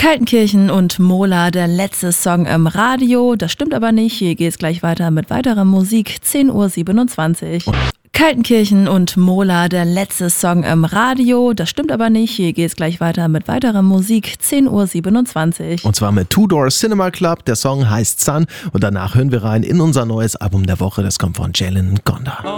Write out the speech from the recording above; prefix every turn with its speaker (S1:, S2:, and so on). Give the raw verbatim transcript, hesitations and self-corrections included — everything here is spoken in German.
S1: Kaltenkirchen und Mola, der letzte Song im Radio. Das stimmt aber nicht. Hier geht's gleich weiter mit weiterer Musik. zehn Uhr siebenundzwanzig. Kaltenkirchen und Mola, der letzte Song im Radio. Das stimmt aber nicht. Hier geht's gleich weiter mit weiterer Musik. zehn Uhr siebenundzwanzig.
S2: Und zwar mit Two Door Cinema Club. Der Song heißt Sun. Und danach hören wir rein in unser neues Album der Woche. Das kommt von Jalen Gonda.